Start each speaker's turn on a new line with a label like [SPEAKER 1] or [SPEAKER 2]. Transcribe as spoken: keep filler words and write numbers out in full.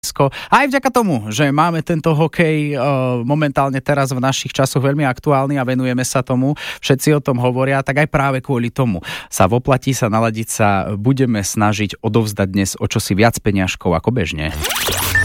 [SPEAKER 1] Aj vďaka tomu, že máme tento hokej uh, momentálne teraz v našich časoch veľmi aktuálny a venujeme sa tomu, všetci o tom hovoria, tak aj práve kvôli tomu sa voplatí sa naladiť sa, budeme snažiť odovzdať dnes o čosi viac peniažkov ako bežne.